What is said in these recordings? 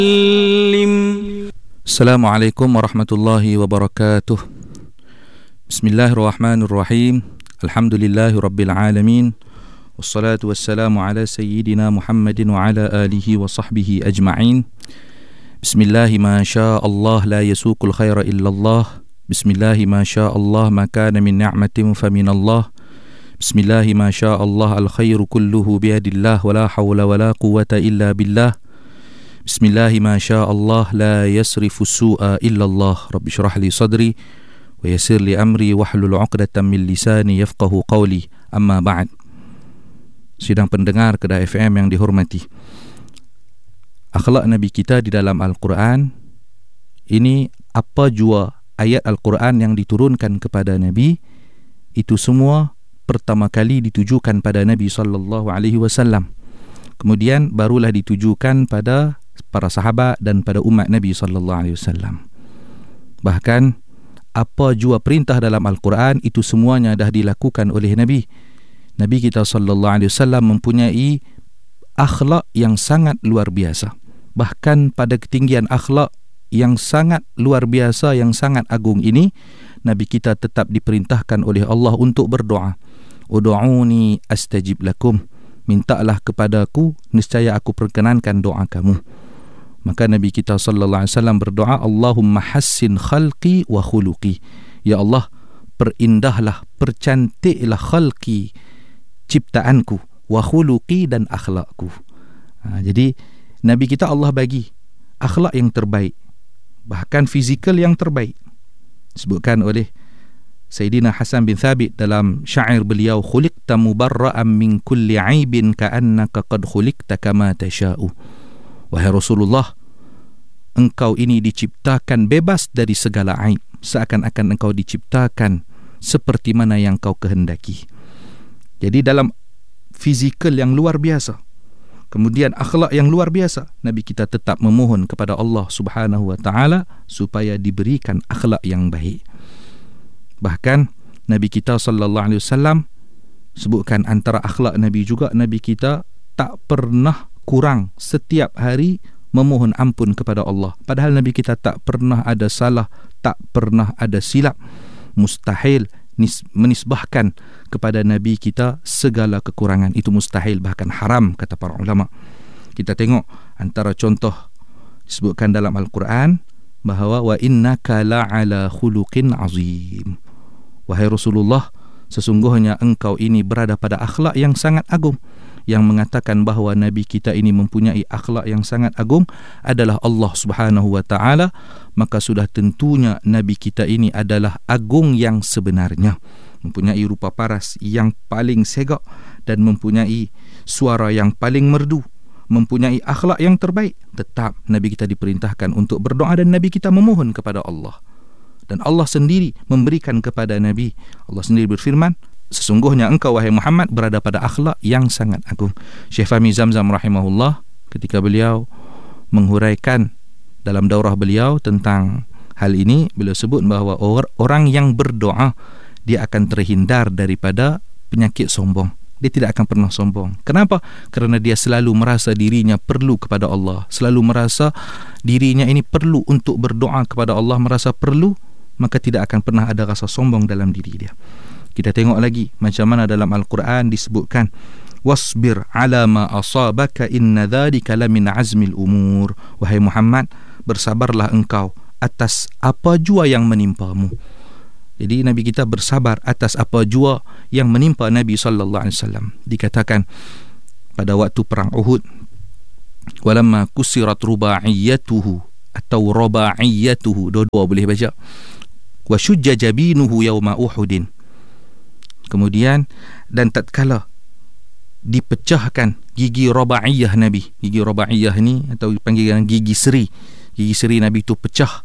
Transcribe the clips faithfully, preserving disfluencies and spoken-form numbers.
Assalamualaikum warahmatullahi wabarakatuh. Bismillahirrahmanirrahim. Alhamdulillahi rabbil alamin. Wassalatu wassalamu ala sayyidina Muhammadin wa ala alihi wa sahbihi ajma'in. Bismillahi ma sya'allah la yasuqul khaira illallah. Bismillahi ma sya'allah ma kana min ni'matin fa minallah. Bismillahi ma sya'allah al khairu kulluhu biyadillah wa la hawla wa la quwwata illa billah. Bismillahi ma sya'allah la yasrifu su'a illallah. Rabbi syrah li sadri wa yassir li amri wahlul 'uqdatam min lisani yafqahu qawli. Amma ba'd. Sidang pendengar Kedah F M yang dihormati, akhlak Nabi kita di dalam Al-Quran ini, apa jua ayat Al-Quran yang diturunkan kepada Nabi, itu semua pertama kali ditujukan pada Nabi sallallahu alaihi wasallam. Kemudian barulah ditujukan pada para sahabat dan pada umat Nabi sallallahu alaihi wasallam. Bahkan apa jua perintah dalam Al-Quran itu semuanya dah dilakukan oleh Nabi. Nabi kita sallallahu alaihi wasallam mempunyai akhlak yang sangat luar biasa. Bahkan pada ketinggian akhlak yang sangat luar biasa, yang sangat agung ini, Nabi kita tetap diperintahkan oleh Allah untuk berdoa. Ud'uni astajib lakum. Mintalah kepadaku, niscaya aku perkenankan doa kamu. Maka Nabi kita sallallahu alaihi wasallam berdoa, Allahumma hassin khalqi wa khuluqi. Ya Allah, perindahlah, percantiklah khalqi, ciptaanku, wa khuluqi, dan akhlakku. Ha, jadi Nabi kita Allah bagi akhlak yang terbaik, bahkan fizikal yang terbaik. Disebutkan oleh Sayyidina Hasan bin Thabit dalam syair beliau, khuliqta mubarra'an min kulli aibin ka'annaka qad khuliqta kama tasha'u. Wahai Rasulullah, engkau ini diciptakan bebas dari segala aib, seakan-akan engkau diciptakan seperti mana yang kau kehendaki. Jadi dalam fizikal yang luar biasa, kemudian akhlak yang luar biasa, Nabi kita tetap memohon kepada Allah Subhanahu wa taala supaya diberikan akhlak yang baik. Bahkan Nabi kita sallallahu alaihi wasallam sebutkan antara akhlak Nabi juga, Nabi kita tak pernah kurang setiap hari memohon ampun kepada Allah. Padahal Nabi kita tak pernah ada salah, tak pernah ada silap. Mustahil menisbahkan kepada Nabi kita segala kekurangan. Itu mustahil, bahkan haram, kata para ulama. Kita tengok antara contoh disebutkan dalam Al-Quran bahawa wa innaka la'ala khuluqin azim. Wahai Rasulullah, sesungguhnya engkau ini berada pada akhlak yang sangat agung. Yang mengatakan bahawa Nabi kita ini mempunyai akhlak yang sangat agung adalah Allah Subhanahu wa taala, maka sudah tentunya Nabi kita ini adalah agung yang sebenarnya, mempunyai rupa paras yang paling segak dan mempunyai suara yang paling merdu, mempunyai akhlak yang terbaik. Tetap Nabi kita diperintahkan untuk berdoa dan Nabi kita memohon kepada Allah. Dan Allah sendiri memberikan kepada Nabi. Allah sendiri berfirman, sesungguhnya engkau wahai Muhammad berada pada akhlak yang sangat agung. Syekh Fahmi Zamzam rahimahullah, ketika beliau menghuraikan dalam daurah beliau tentang hal ini, beliau sebut bahawa orang yang berdoa, dia akan terhindar daripada penyakit sombong. Dia tidak akan pernah sombong. Kenapa? Kerana dia selalu merasa dirinya perlu kepada Allah, selalu merasa dirinya ini perlu untuk berdoa kepada Allah, merasa perlu, maka tidak akan pernah ada rasa sombong dalam diri dia. Kita tengok lagi macam mana dalam Al-Quran disebutkan, wasbir ala ma asabaka inna dhalika lamin azmil umur. Wahai Muhammad, bersabarlah engkau atas apa jua yang menimpamu. Jadi Nabi kita bersabar atas apa jua yang menimpa Nabi sallallahu alaihi wasallam. Dikatakan pada waktu perang Uhud, walamma kusirat rubaiyatuhu atau rubaiyatuhu, dua-dua boleh baca, wa shujja jabinuhu yawma Uhudin. Kemudian, dan tatkala dipecahkan gigi rubaiyah Nabi, gigi rubaiyah ni atau panggilan gigi seri, gigi seri Nabi itu pecah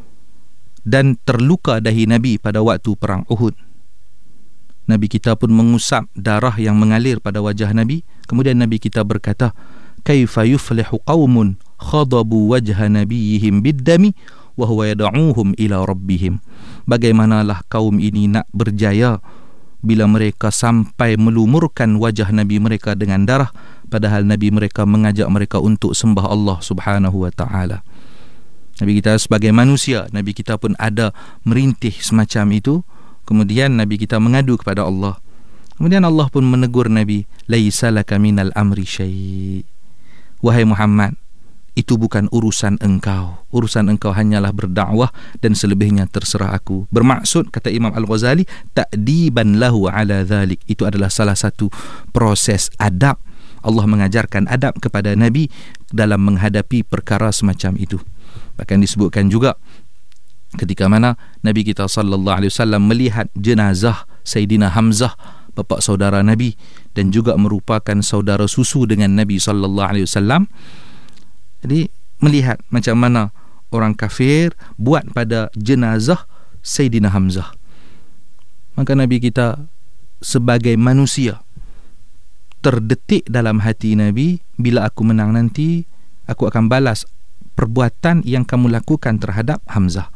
dan terluka dahi Nabi pada waktu perang Uhud. Nabi kita pun mengusap darah yang mengalir pada wajah Nabi. Kemudian Nabi kita berkata, kaifa yuflihu qaumun khadabu wajha nabiyihim biddami wa huwa yad'uuhum ila rabbihim. Bagaimanalah kaum ini nak berjaya bila mereka sampai melumurkan wajah Nabi mereka dengan darah, padahal Nabi mereka mengajak mereka untuk sembah Allah Subhanahu wa ta'ala. Nabi kita sebagai manusia, Nabi kita pun ada merintih semacam itu. Kemudian Nabi kita mengadu kepada Allah. Kemudian Allah pun menegur Nabi, laisa laka minal amri syai'. Wahai Muhammad, itu bukan urusan engkau. Urusan engkau hanyalah berdakwah dan selebihnya terserah aku. Bermaksud, kata Imam Al-Ghazali, ta'diban lahu ala dhalik. Itu adalah salah satu proses adab. Allah mengajarkan adab kepada Nabi dalam menghadapi perkara semacam itu. Bahkan disebutkan juga ketika mana Nabi kita sallallahu alaihi wasallam melihat jenazah Sayyidina Hamzah, bapa saudara Nabi, dan juga merupakan saudara susu dengan Nabi sallallahu alaihi wasallam. Jadi melihat macam mana orang kafir buat pada jenazah Sayyidina Hamzah. Maka Nabi kita sebagai manusia terdetik dalam hati Nabi, bila aku menang nanti aku akan balas perbuatan yang kamu lakukan terhadap Hamzah.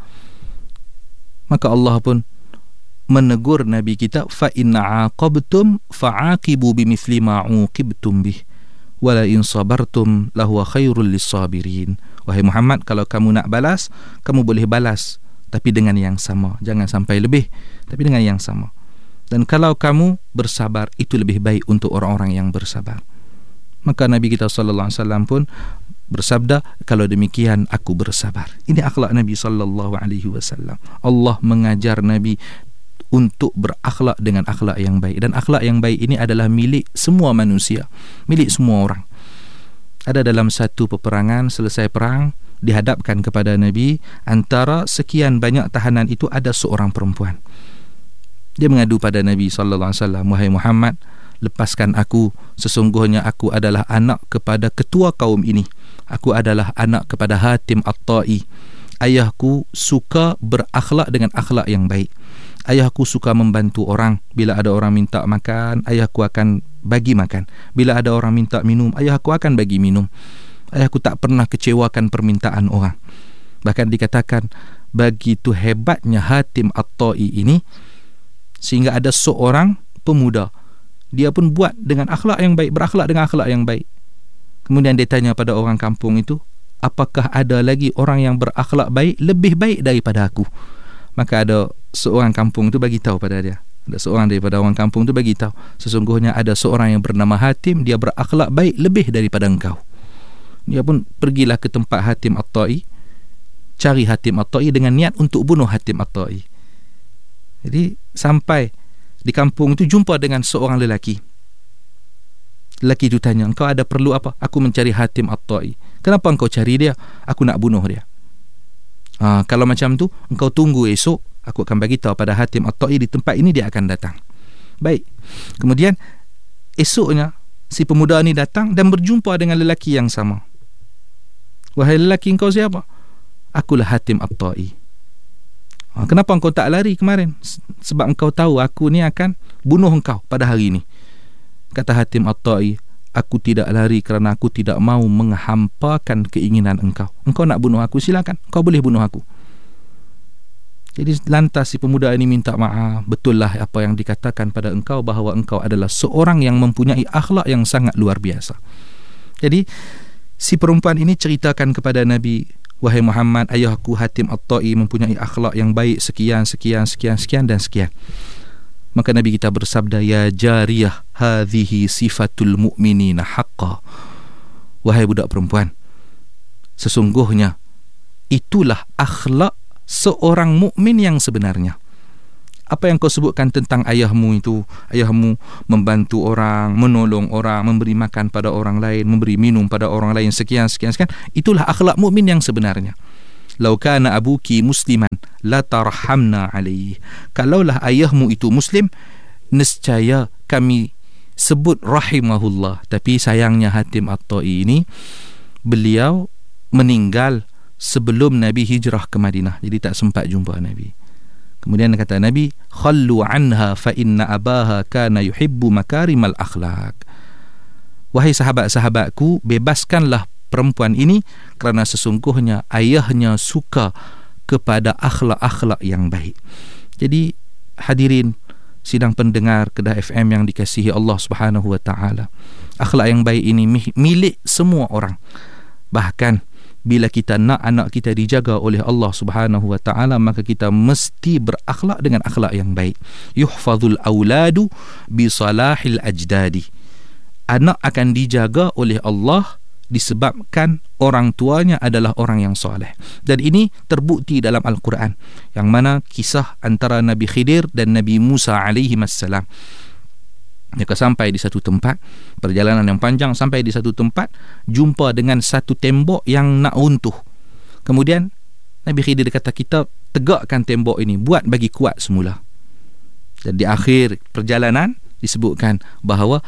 Maka Allah pun menegur Nabi kita, fa inna aqabtum fa'aqibu bimithli ma uqibtum bih wala in sabartum lahuwa khairul lissabirin. Wahai Muhammad, kalau kamu nak balas, kamu boleh balas, tapi dengan yang sama. Jangan sampai lebih, tapi dengan yang sama. Dan kalau kamu bersabar, itu lebih baik untuk orang-orang yang bersabar. Maka Nabi kita sallallahu alaihi wasallam pun bersabda, kalau demikian aku bersabar. Ini akhlak Nabi sallallahu alaihi wasallam. Allah mengajar Nabi untuk berakhlak dengan akhlak yang baik, dan akhlak yang baik ini adalah milik semua manusia, milik semua orang. Ada dalam satu peperangan, selesai perang, dihadapkan kepada Nabi, antara sekian banyak tahanan itu ada seorang perempuan. Dia mengadu pada Nabi sallallahu alaihi wasallam, wahai Muhammad, lepaskan aku, sesungguhnya aku adalah anak kepada ketua kaum ini. Aku adalah anak kepada Hatim At-Ta'i. Ayahku suka berakhlak dengan akhlak yang baik. Ayahku suka membantu orang. Bila ada orang minta makan, ayahku akan bagi makan. Bila ada orang minta minum, ayahku akan bagi minum. Ayahku tak pernah kecewakan permintaan orang. Bahkan dikatakan begitu hebatnya Hatim At-Ta'i ini, sehingga ada seorang pemuda, dia pun buat dengan akhlak yang baik, berakhlak dengan akhlak yang baik. Kemudian dia tanya pada orang kampung itu, apakah ada lagi orang yang berakhlak baik, lebih baik daripada aku? Maka ada seorang kampung itu bagi tahu pada dia, ada seorang daripada orang kampung itu bagi tahu, sesungguhnya ada seorang yang bernama Hatim, dia berakhlak baik lebih daripada engkau. Dia pun pergilah ke tempat Hatim At-Ta'i, cari Hatim At-Ta'i dengan niat untuk bunuh Hatim At-Ta'i. Jadi sampai di kampung itu jumpa dengan seorang lelaki. Lelaki itu tanya, engkau ada perlu apa? Aku mencari Hatim At-Ta'i. Kenapa engkau cari dia? Aku nak bunuh dia. Ha, kalau macam tu, engkau tunggu esok, aku akan bagi tahu pada Hatim At-Ta'i di tempat ini dia akan datang. Baik. Kemudian esoknya si pemuda ni datang dan berjumpa dengan lelaki yang sama. Wahai lelaki, engkau siapa? Akulah Hatim At-Ta'i. Ha, kenapa engkau tak lari kemarin? Sebab engkau tahu aku ni akan bunuh engkau pada hari ini. Kata Hatim At-Ta'i, aku tidak lari kerana aku tidak mau menghampakan keinginan engkau. Engkau nak bunuh aku, silakan, kau boleh bunuh aku. Jadi lantas si pemuda ini minta maaf, betullah apa yang dikatakan pada engkau, bahawa engkau adalah seorang yang mempunyai akhlak yang sangat luar biasa. Jadi si perempuan ini ceritakan kepada Nabi, wahai Muhammad, ayahku Hatim At-Ta'i mempunyai akhlak yang baik sekian, sekian, sekian, sekian dan sekian. Maka Nabi kita bersabda, ya jariyah, hadhihi sifatul mu'minina haqqa. Wahai budak perempuan, sesungguhnya itulah akhlak seorang mukmin yang sebenarnya. Apa yang kau sebutkan tentang ayahmu itu, ayahmu membantu orang, menolong orang, memberi makan pada orang lain, memberi minum pada orang lain, sekian, sekian, sekian, itulah akhlak mukmin yang sebenarnya. Lau kana abuki musliman la tarhamna alaihi. Kalaulah ayahmu itu muslim, nescaya kami sebut rahimahullah. Tapi sayangnya Hatim At-Ta'i ini, beliau meninggal sebelum Nabi hijrah ke Madinah, jadi tak sempat jumpa Nabi. Kemudian kata Nabi, khallu anha fa inna abaha kana yuhibbu makarimal akhlaq. Wahai sahabat-sahabatku, bebaskanlah perempuan ini kerana sesungguhnya ayahnya suka kepada akhlak-akhlak yang baik. Jadi hadirin sidang pendengar Kedah F M yang dikasihi Allah Subhanahu wa taala. Akhlak yang baik ini milik semua orang. Bahkan bila kita nak anak kita dijaga oleh Allah Subhanahu wa taala, maka kita mesti berakhlak dengan akhlak yang baik. Yuhfazul auladu bi salahil ajdadi. Anak akan dijaga oleh Allah disebabkan orang tuanya adalah orang yang soleh. Dan ini terbukti dalam Al-Quran, yang mana kisah antara Nabi Khidir dan Nabi Musa alaihi wassalam. Mereka sampai di satu tempat, perjalanan yang panjang, sampai di satu tempat, jumpa dengan satu tembok yang nak runtuh. Kemudian Nabi Khidir kata, kita tegakkan tembok ini, buat bagi kuat semula. Dan di akhir perjalanan disebutkan bahawa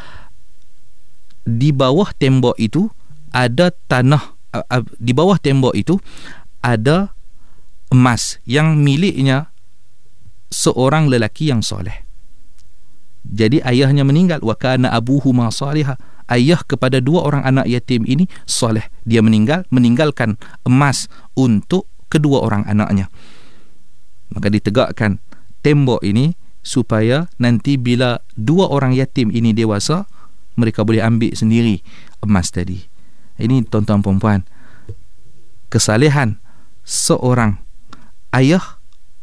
di bawah tembok itu ada tanah, di bawah tembok itu ada emas yang miliknya seorang lelaki yang soleh. Jadi ayahnya meninggal, wa kana abuhuma salihah. Ayah kepada dua orang anak yatim ini soleh. Dia meninggal, meninggalkan emas untuk kedua orang anaknya. Maka ditegakkan tembok ini supaya nanti bila dua orang yatim ini dewasa, mereka boleh ambil sendiri emas tadi. Ini tuan-tuan perempuan, kesalehan seorang ayah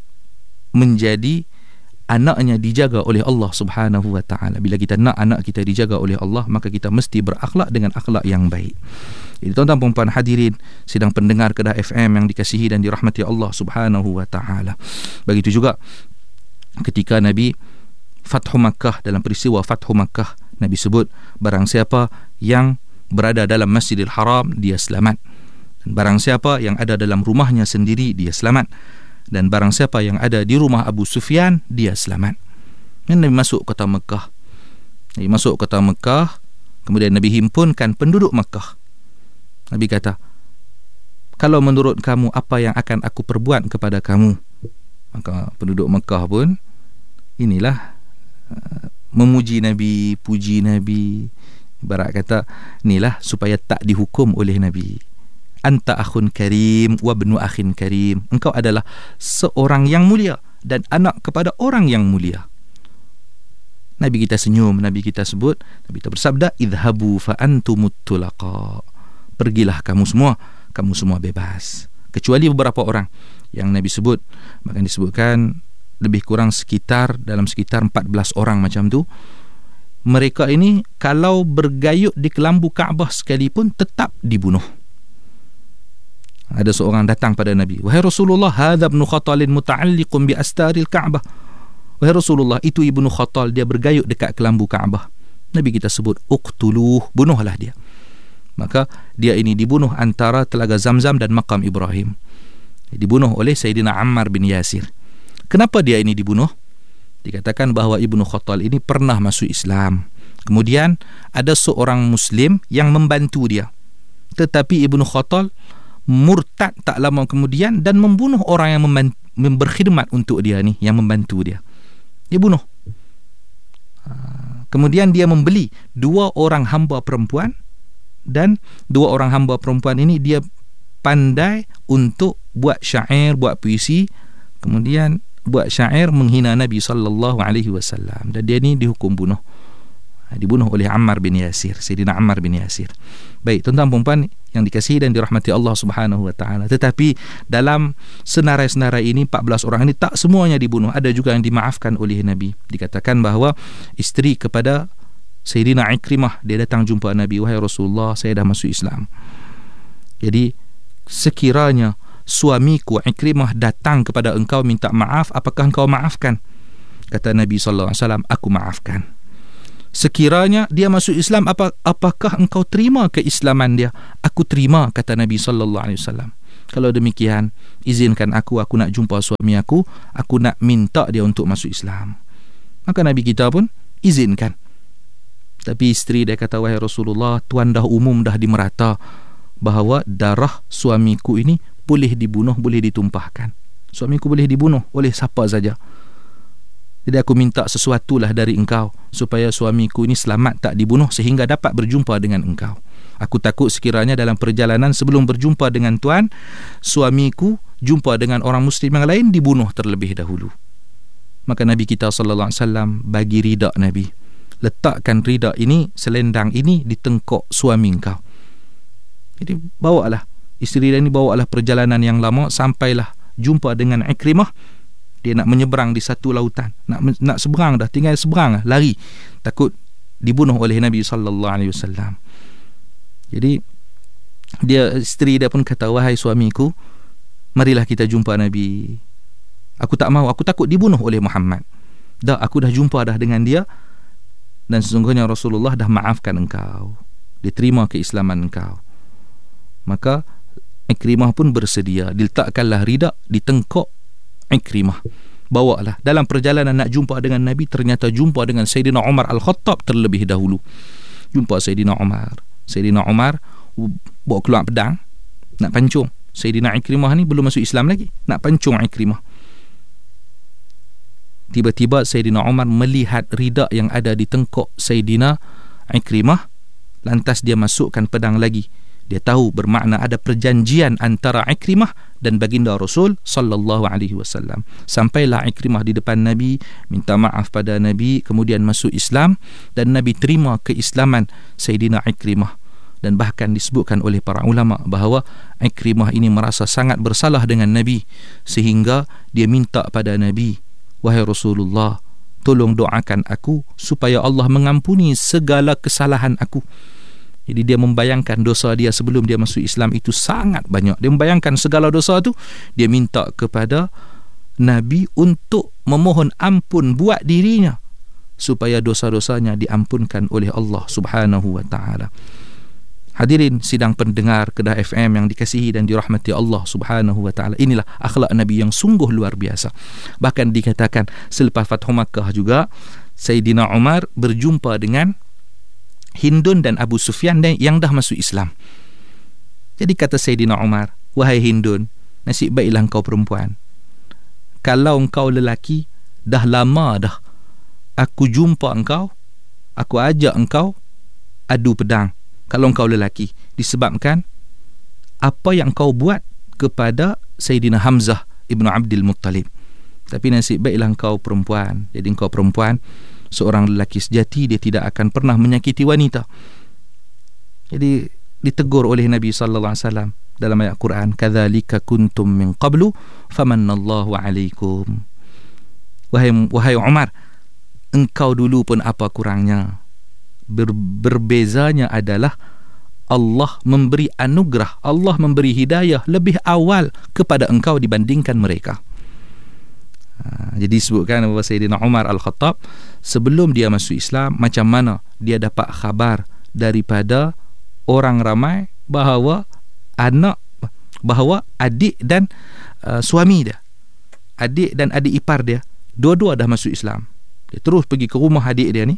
menjadi anaknya dijaga oleh Allah Subhanahu wa taala. Bila kita nak anak kita dijaga oleh Allah, maka kita mesti berakhlak dengan akhlak yang baik. Jadi tuan-tuan perempuan hadirin sidang pendengar Kedah F M yang dikasihi dan dirahmati Allah Subhanahu wa taala. Begitu juga ketika Nabi Fathu Makkah, dalam peristiwa Fathu Makkah, Nabi sebut barang siapa yang berada dalam Masjidil Haram, dia selamat. Dan barang siapa yang ada dalam rumahnya sendiri, dia selamat. Dan barang siapa yang ada di rumah Abu Sufyan, dia selamat. Dan Nabi masuk kota Mekah. Nabi masuk kota Mekah, kemudian Nabi himpunkan penduduk Mekah. Nabi kata, kalau menurut kamu apa yang akan aku perbuat kepada kamu? Maka penduduk Mekah pun inilah uh, memuji Nabi, puji Nabi. Ibarat kata, inilah supaya tak dihukum oleh Nabi. Anta akhun karim wa ibnu akhin karim. Engkau adalah seorang yang mulia dan anak kepada orang yang mulia. Nabi kita senyum, Nabi kita sebut, Nabi kita bersabda, idhabu fa antumut tulaqa. Pergilah kamu semua, kamu semua bebas. Kecuali beberapa orang yang Nabi sebut. Maka disebutkan lebih kurang sekitar, dalam sekitar empat belas orang macam tu. Mereka ini kalau bergayut di kelambu Kaabah sekalipun tetap dibunuh. Ada seorang datang pada Nabi, wahai Rasulullah, hadza ibnu Khatalin muta'alliqun bi astaril Kaabah. Wahai Rasulullah, itu ibnu Khatal, dia bergayut dekat kelambu Kaabah. Nabi kita sebut, uqtuluh, bunuhlah dia. Maka dia ini dibunuh antara Telaga Zamzam dan Maqam Ibrahim. Dibunuh oleh Sayyidina Ammar bin Yasir. Kenapa dia ini dibunuh? Dikatakan bahawa Ibnu Khatal ini pernah masuk Islam. Kemudian ada seorang Muslim yang membantu dia. Tetapi Ibnu Khatal murtad tak lama kemudian dan membunuh orang yang memban- berkhidmat untuk dia ni, yang membantu dia. Dia bunuh. Kemudian dia membeli dua orang hamba perempuan, dan dua orang hamba perempuan ini dia pandai untuk buat syair, buat puisi. Kemudian buat syair menghina Nabi sallallahu alaihi wasallam, dan dia ni dihukum bunuh. Dibunuh oleh Ammar bin Yasir, Sayyidina Ammar bin Yasir. Baik, tuan-tuan perempuan yang dikasihi dan dirahmati Allah Subhanahu wa taala. Tetapi dalam senarai-senarai ini empat belas orang ini tak semuanya dibunuh, ada juga yang dimaafkan oleh Nabi. Dikatakan bahawa isteri kepada Sayyidina Ikrimah, dia datang jumpa Nabi, wahai Rasulullah, saya dah masuk Islam. Jadi sekiranya suamiku Ikrimah datang kepada engkau minta maaf, apakah engkau maafkan? Kata Nabi sallallahu alaihi wasallam, aku maafkan. Sekiranya dia masuk Islam, apa, apakah engkau terima keislaman dia? Aku terima, kata Nabi sallallahu alaihi wasallam. Kalau demikian, izinkan aku, aku nak jumpa suami aku, aku nak minta dia untuk masuk Islam. Maka Nabi kita pun izinkan. Tapi isteri dia kata, wahai Rasulullah, tuan dah umum, dah dimerata bahawa darah suamiku ini boleh dibunuh, boleh ditumpahkan. Suamiku boleh dibunuh oleh siapa saja. Jadi aku minta sesuatulah dari engkau supaya suamiku ini selamat, tak dibunuh, sehingga dapat berjumpa dengan engkau. Aku takut sekiranya dalam perjalanan sebelum berjumpa dengan tuan, suamiku jumpa dengan orang muslim yang lain, dibunuh terlebih dahulu. Maka Nabi kita sallallahu alaihi wasallam bagi rida Nabi. Letakkan rida ini, selendang ini di tengkok suami engkau. Jadi bawalah isteri dia ni, bawalah perjalanan yang lama sampailah jumpa dengan Ikrimah. Dia nak menyeberang di satu lautan, nak nak seberang dah, tinggal seberang lah, lari, takut dibunuh oleh Nabi sallallahu alaihi wasallam. Jadi dia, isteri dia pun kata, wahai suamiku, marilah kita jumpa Nabi. Aku tak mahu, aku takut dibunuh oleh Muhammad. Dah, aku dah jumpa dah dengan dia, dan sesungguhnya Rasulullah dah maafkan engkau, dia terima keislaman engkau. Maka Ikrimah pun bersedia, diletakkanlah rida di tengkok Ikrimah. Bawalah. Dalam perjalanan nak jumpa dengan Nabi, ternyata jumpa dengan Sayyidina Umar Al-Khattab terlebih dahulu. Jumpa Sayyidina Umar. Sayyidina Umar bawa keluar pedang, nak pancung Sayyidina Ikrimah ni, belum masuk Islam lagi, nak pancung Ikrimah. Tiba-tiba Sayyidina Umar melihat rida yang ada di tengkok Sayyidina Ikrimah, lantas dia masukkan pedang lagi. Dia tahu bermakna ada perjanjian antara Ikrimah dan baginda Rasul sallallahu alaihi wasallam. Sampailah Ikrimah di depan Nabi, minta maaf pada Nabi, kemudian masuk Islam, dan Nabi terima keislaman Sayyidina Ikrimah. Dan bahkan disebutkan oleh para ulama bahawa Ikrimah ini merasa sangat bersalah dengan Nabi, sehingga dia minta pada Nabi, wahai Rasulullah, tolong doakan aku supaya Allah mengampuni segala kesalahan aku. Jadi dia membayangkan dosa dia sebelum dia masuk Islam itu sangat banyak. Dia membayangkan segala dosa tu, dia minta kepada Nabi untuk memohon ampun buat dirinya, supaya dosa-dosanya diampunkan oleh Allah Subhanahu wa taala. Hadirin sidang pendengar Kedah F M yang dikasihi dan dirahmati Allah Subhanahu wa taala, inilah akhlak Nabi yang sungguh luar biasa. Bahkan dikatakan selepas Fathu Makkah juga, Sayyidina Umar berjumpa dengan Hindun dan Abu Sufyan yang dah masuk Islam. Jadi kata Sayyidina Umar, wahai Hindun, nasib baiklah engkau perempuan. Kalau engkau lelaki, dah lama dah aku jumpa engkau, aku ajak engkau adu pedang. Kalau engkau lelaki, disebabkan apa yang kau buat kepada Sayyidina Hamzah ibnu Abdul Muttalib. Tapi nasib baiklah engkau perempuan. Jadi engkau perempuan, seorang lelaki sejati, dia tidak akan pernah menyakiti wanita. Jadi ditegur oleh Nabi sallallahu alaihi wasallam dalam ayat Quran, kadzalika kuntum min qablu famannallahu alaikum. Wahai wahai Umar, engkau dulu pun apa kurangnya? Ber, berbezanya adalah Allah memberi anugerah, Allah memberi hidayah lebih awal kepada engkau dibandingkan mereka. Ha, jadi disebutkan bahawa Sayyidina Umar Al-Khattab sebelum dia masuk Islam, macam mana dia dapat khabar daripada orang ramai bahawa anak, bahawa adik dan uh, suami dia, adik dan adik ipar dia, dua-dua dah masuk Islam. Dia terus pergi ke rumah adik dia ni.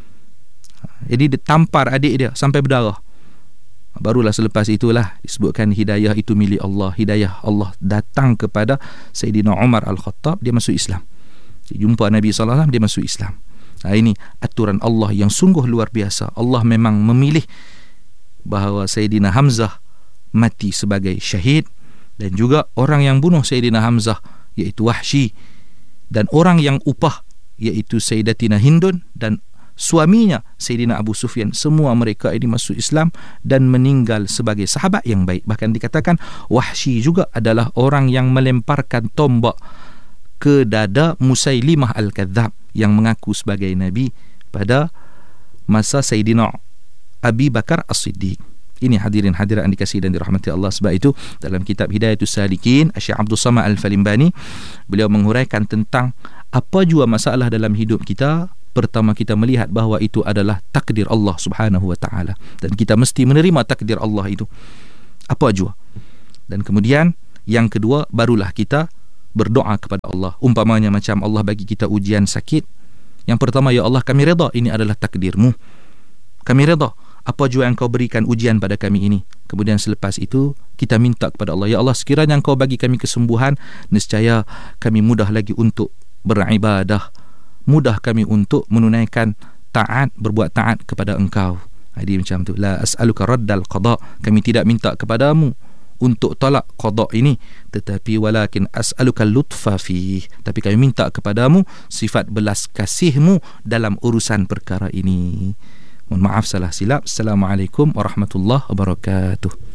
Jadi dia tampar adik dia sampai berdarah. Barulah selepas itulah disebutkan hidayah itu milik Allah. Hidayah Allah datang kepada Sayyidina Umar Al-Khattab, dia masuk Islam. Dia jumpa Nabi sallallahu alaihi wasallam, dia masuk Islam. Nah, ini aturan Allah yang sungguh luar biasa. Allah memang memilih bahawa Sayyidina Hamzah mati sebagai syahid, dan juga orang yang bunuh Sayyidina Hamzah iaitu Wahsy, dan orang yang upah iaitu Sayyidatina Hindun dan suaminya Sayyidina Abu Sufyan. Semua mereka ini masuk Islam dan meninggal sebagai sahabat yang baik. Bahkan dikatakan Wahsy juga adalah orang yang melemparkan tombak ke dada Musailimah Al-Kadzab yang mengaku sebagai Nabi pada masa Sayyidina Abi Bakar As-Siddiq. Ini hadirin hadirat yang dikasihi dan dirahmati Allah. Sebab itu dalam kitab Hidayatus Salikin, Syekh Abdul Samad Al-Falimbani, beliau menguraikan tentang apa jua masalah dalam hidup kita. Pertama, kita melihat bahawa itu adalah takdir Allah Subhanahu wa taala, dan kita mesti menerima takdir Allah itu apa jua. Dan kemudian yang kedua, barulah kita berdoa kepada Allah. Umpamanya macam Allah bagi kita ujian sakit, yang pertama, ya Allah, kami redha ini adalah takdirmu. Kami redha apa jua yang kau berikan ujian pada kami ini. Kemudian selepas itu kita minta kepada Allah, ya Allah, sekiranya kau bagi kami kesembuhan, nescaya kami mudah lagi untuk beribadah, mudah kami untuk menunaikan taat, berbuat taat kepada engkau. Jadi macam tu, la as'aluka raddal qada, kami tidak minta kepadamu untuk tolak qada ini, tetapi walakin as'aluka lutfa fi, tapi kami minta kepadamu sifat belas kasihmu dalam urusan perkara ini. Mohon maaf salah silap. Assalamualaikum warahmatullahi wabarakatuh.